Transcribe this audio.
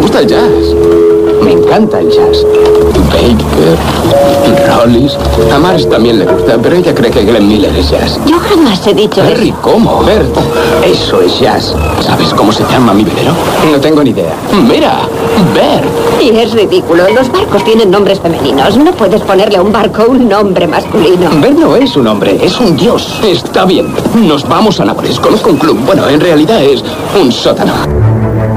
gusta el jazz. Me encanta el jazz. Baker, Rollis. A Mars también le gusta, pero ella cree que Glenn Miller es jazz. Yo jamás he dicho Harry, eso. ¿cómo? Bert, eso es jazz. ¿Sabes cómo se llama mi velero? No tengo ni idea. Mira, Bert. Y es ridículo. Los barcos tienen nombres femeninos. No puedes ponerle a un barco un nombre masculino. Bert no es un hombre, es un dios. Está bien. Nos vamos a Nápoles. Conozco un club. Bueno, en realidad es un sótano.